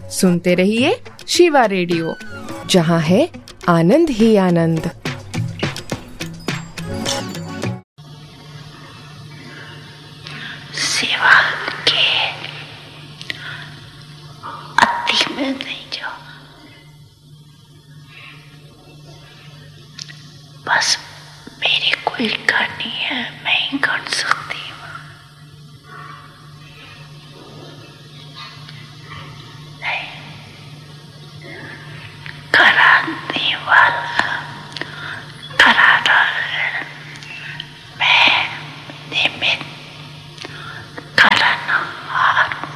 सुनते रहिए शिवा रेडियो, जहाँ है आनंद ही आनंद। सेवा के अति में नहीं जाओ, बस मेरी कोई करनी है, मैं ही कर सकती हूँ। कराने वाला करा रहा है, मैं निमित्त करानहार हूँ।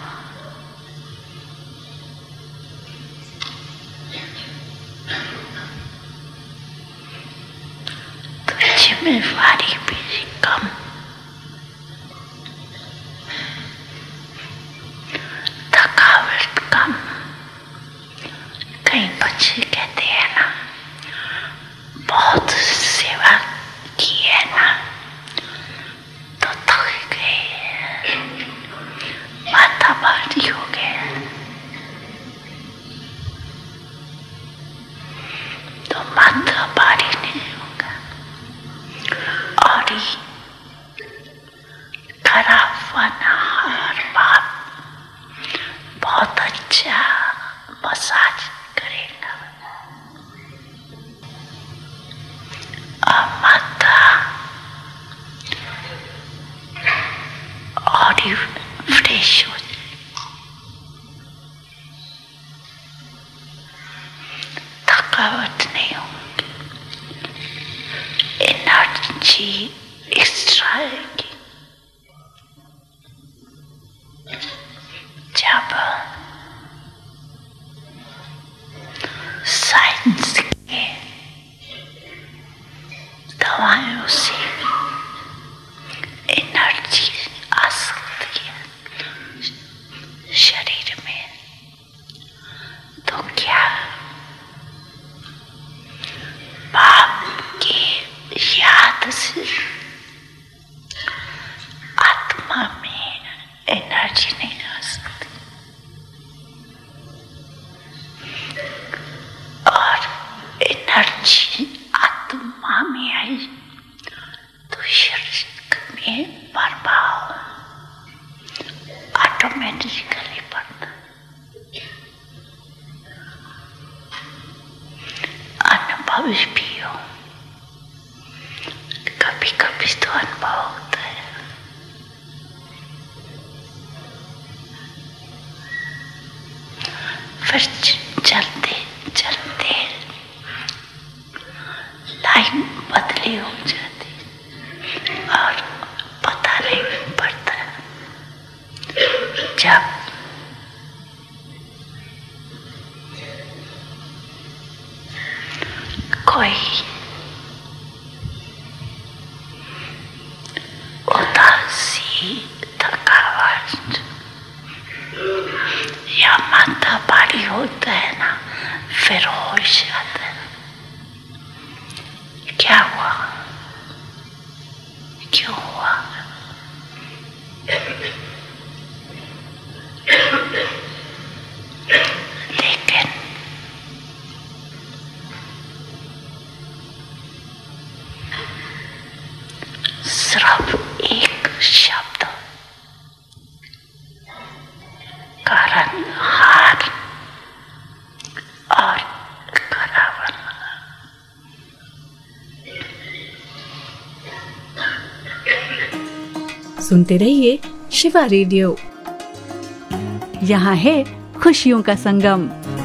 तो जिम्मेवारी भी कम, थकावट कम। कई बच्चे कहते हैं ना, बहुत सेवा की है ना तो थक गए, माथा भारी हो गए। तो माथा भारी नहीं होगा, और करावनहार बाप बहुत अच्छा मसाज करेगा। माथा और फ्रेश हो जाए, थकावट नहीं होगी, एनर्जी एक्स्ट्रा आएगी। जब साइंस के दवाइयों से एनर्जी आ सकती है शरीर में, तो क्या बाप की याद से आत्मा में एनर्जी नहीं आ सकती? और एनर्जी आत्मा में आई तो शरीर में प्रभाव ऑटोमेटिकली पड़ता। अनुभव भी हो, कभी कभी तो अनुभव होता है। फिर चलते चलते लाइन बदली हो जाती और पता नहीं पड़ता। जब कोई उदासी, थकावट या माथा भारी होता है ना, फिर होश आता है। क्या हुआ, क्यों हुआ? लेकिन सिर्फ एक शब्द कारणहार और करावन, सुनते रहिए शिवा रेडियो, यहाँ है खुशियों का संगम।